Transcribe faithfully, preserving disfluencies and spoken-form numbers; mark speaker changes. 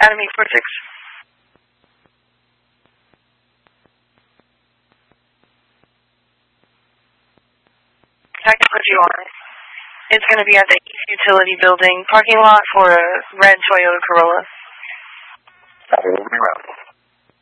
Speaker 1: Academy four six. I can put you on. It's going to be at the East Utility Building parking lot for a red Toyota Corolla.
Speaker 2: Hold me around.